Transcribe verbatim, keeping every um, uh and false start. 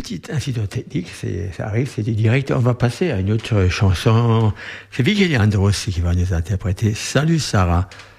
petit incident technique, c'est, ça arrive, c'est direct. On va passer à une autre chanson. C'est Vicky Leandros qui va nous interpréter. Salut Sarah.